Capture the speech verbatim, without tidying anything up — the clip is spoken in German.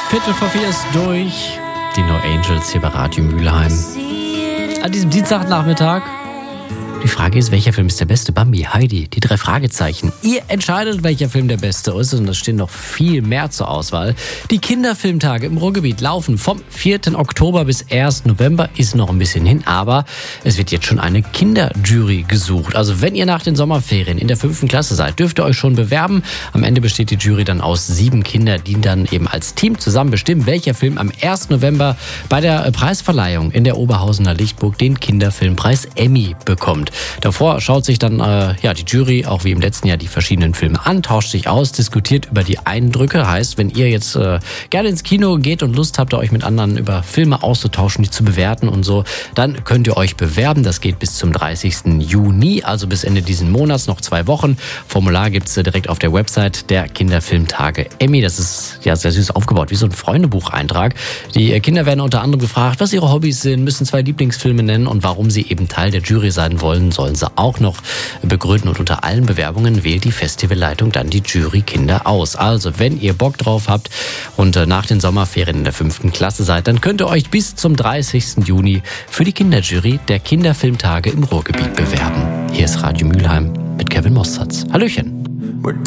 Viertel vor vier ist durch. Die No Angels hier bei Radio Mülheim. An diesem Dienstagnachmittag. Die Frage ist, welcher Film ist der beste? Bambi, Heidi, die drei Fragezeichen. Ihr entscheidet, welcher Film der beste ist, und es stehen noch viel mehr zur Auswahl. Die Kinderfilmtage im Ruhrgebiet laufen vom vierten Oktober bis ersten November. Ist noch ein bisschen hin, aber es wird jetzt schon eine Kinderjury gesucht. Also wenn ihr nach den Sommerferien in der fünften Klasse seid, dürft ihr euch schon bewerben. Am Ende besteht die Jury dann aus sieben Kindern, die dann eben als Team zusammen bestimmen, welcher Film am ersten November bei der Preisverleihung in der Oberhausener Lichtburg den Kinderfilmpreis Emmy bekommt. Davor schaut sich dann äh, ja die Jury, auch wie im letzten Jahr, die verschiedenen Filme an, tauscht sich aus, diskutiert über die Eindrücke. Heißt, wenn ihr jetzt äh, gerne ins Kino geht und Lust habt, euch mit anderen über Filme auszutauschen, die zu bewerten und so, dann könnt ihr euch bewerben. Das geht bis zum dreißigsten Juni, also bis Ende diesen Monats, noch zwei Wochen. Formular gibt's äh, direkt auf der Website der Kinderfilmtage Emmy. Das ist ja sehr süß aufgebaut, wie so ein Freundebucheintrag. Die äh, Kinder werden unter anderem gefragt, was ihre Hobbys sind, müssen zwei Lieblingsfilme nennen und warum sie eben Teil der Jury sein wollen, sollen sie auch noch begründen. Und unter allen Bewerbungen wählt die Festivalleitung dann die Jurykinder aus. Also, wenn ihr Bock drauf habt und nach den Sommerferien in der fünften Klasse seid, dann könnt ihr euch bis zum dreißigsten Juni für die Kinderjury der Kinderfilmtage im Ruhrgebiet bewerben. Hier ist Radio Mülheim mit Kevin Mostratz. Hallöchen.